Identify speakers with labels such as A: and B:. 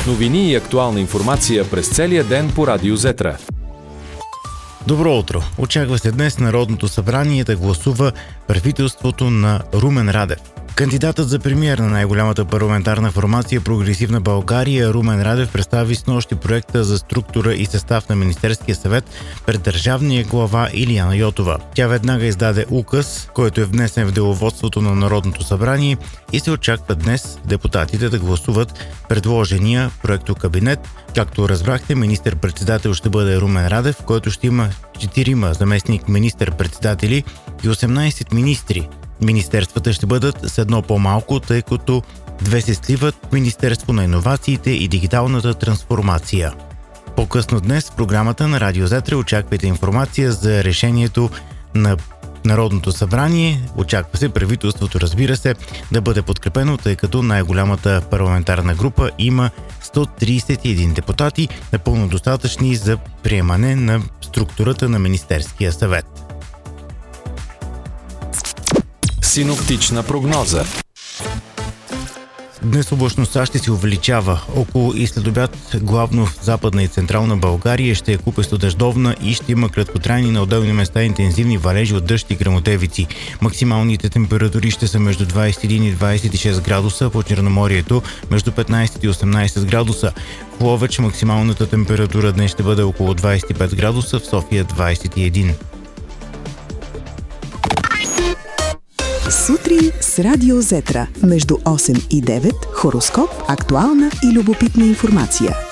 A: Новини и актуална информация през целия ден по Радио Зетра.
B: Добро утро! Очаква се днес Народното събрание да гласува правителството на Румен Радев. Кандидатът за премиер на най-голямата парламентарна формация Прогресивна България Румен Радев представи снощи проекта за структура и състав на Министерския съвет пред държавния глава Илияна Йотова. Тя веднага издаде указ, който е внесен в деловодството на Народното събрание и се очаква днес депутатите да гласуват предложения проектокабинет. Както разбрахте, министър-председател ще бъде Румен Радев, който ще има 4 заместник министър-председатели и 18 министри. Министерствата ще бъдат с едно по-малко, тъй като 2 се сливат в Министерство на иновациите и дигиталната трансформация. По-късно днес в програмата на Радио Зетра очаквайте информация за решението на Народното събрание. Очаква се правителството, разбира се, да бъде подкрепено, тъй като най-голямата парламентарна група има 131 депутати, напълно достатъчни за приемане на структурата на Министерския съвет.
A: Синоптична прогноза.
B: Днес облачността ще се увеличава. Около и следобед, главно в Западна и Централна България, ще е купесто дъждовна и ще има краткотрайни на отделни места интензивни валежи от дъжд и гръмотевици. Максималните температури ще са между 21 и 26 градуса, по Черноморието между 15 и 18 градуса. В Ловеч максималната температура днес ще бъде около 25 градуса, в София 21.
C: Сутрин с Радио Зетра. Между 8 и 9 хороскоп, актуална и любопитна информация.